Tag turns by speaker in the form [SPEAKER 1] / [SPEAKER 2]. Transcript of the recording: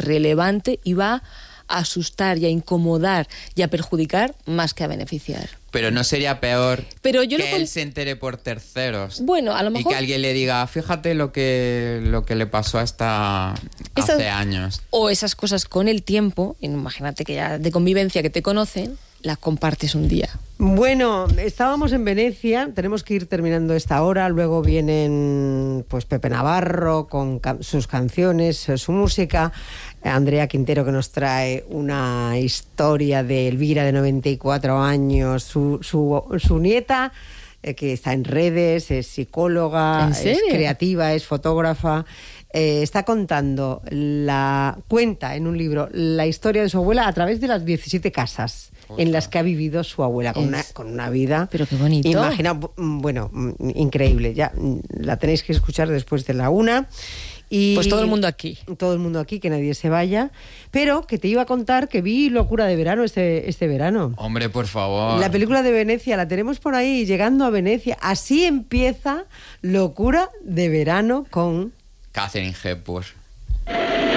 [SPEAKER 1] relevante y va a asustar y a incomodar y a perjudicar más que a beneficiar.
[SPEAKER 2] Pero no sería peor
[SPEAKER 1] Pero yo
[SPEAKER 2] que él se entere por terceros.
[SPEAKER 1] Bueno, a lo mejor...
[SPEAKER 2] Y que alguien le diga, fíjate lo que le pasó hace años.
[SPEAKER 1] O esas cosas con el tiempo, imagínate que ya de convivencia que te conocen, las compartes un día.
[SPEAKER 3] Bueno, estábamos en Venecia, tenemos que ir terminando esta hora, luego vienen pues Pepe Navarro con sus canciones, su música, Andrea Quintero que nos trae una historia de Elvira de 94 años, su nieta que está en redes, es psicóloga, es creativa, es fotógrafa. Está contando cuenta en un libro la historia de su abuela a través de las 17 casas en las que ha vivido su abuela, con una vida...
[SPEAKER 1] Pero qué bonito.
[SPEAKER 3] Bueno, increíble. Ya la tenéis que escuchar después de la 1. Y
[SPEAKER 1] pues todo el mundo aquí.
[SPEAKER 3] Todo el mundo aquí, que nadie se vaya. Pero que te iba a contar que vi Locura de verano este verano.
[SPEAKER 2] Hombre, por favor.
[SPEAKER 3] La película de Venecia, la tenemos por ahí, llegando a Venecia. Así empieza Locura de verano con...
[SPEAKER 2] Katharine Hepburn.